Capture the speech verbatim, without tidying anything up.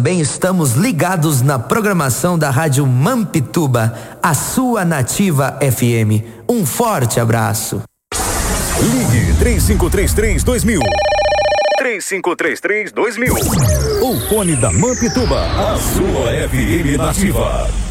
também estamos ligados na programação da Rádio Mampituba, a sua nativa F M. Um forte abraço. Ligue três cinco três três dois mil. três cinco três três dois mil. O fone da Mampituba, a sua F M nativa.